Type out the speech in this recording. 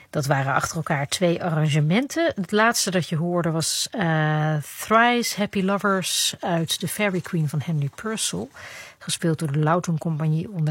Dat waren achter elkaar 2 arrangementen. Het laatste dat je hoorde was Thrice Happy Lovers uit The Fairy Queen van Henry Purcell. Gespeeld door de Loughton Compagnie onder